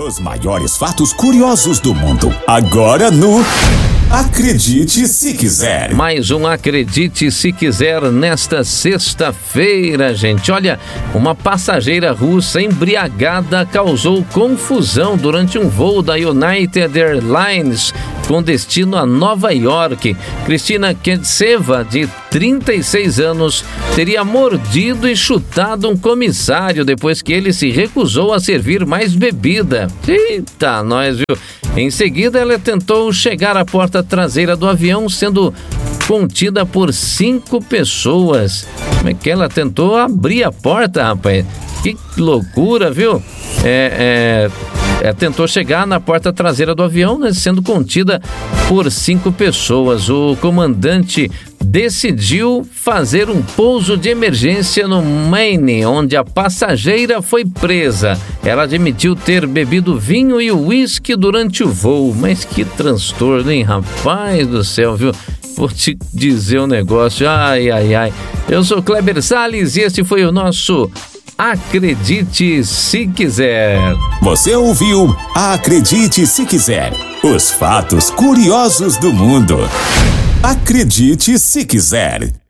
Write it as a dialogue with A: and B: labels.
A: Os maiores fatos curiosos do mundo. Agora no Acredite Se Quiser.
B: Mais um Acredite Se Quiser nesta sexta-feira, gente. Olha, uma passageira russa embriagada causou confusão durante um voo da United Airlines com destino a Nova York. Cristina Kentseva, de 36 anos, teria mordido e chutado um comissário depois que ele se recusou a servir mais bebida. Eita, nós, viu? Em seguida, ela tentou chegar à porta traseira do avião, sendo contida por 5 pessoas. Como é que ela tentou abrir a porta, rapaz? Que loucura, viu? Tentou chegar na porta traseira do avião, né, sendo contida por 5 pessoas. O comandante decidiu fazer um pouso de emergência no Maine, onde a passageira foi presa. Ela admitiu ter bebido vinho e uísque durante o voo. Mas que transtorno, hein, rapaz do céu, viu? Vou te dizer um negócio, ai. Eu sou Kleber Salles e esse foi o nosso Acredite Se Quiser.
A: Você ouviu Acredite Se Quiser. Os fatos curiosos do mundo. Acredite Se Quiser.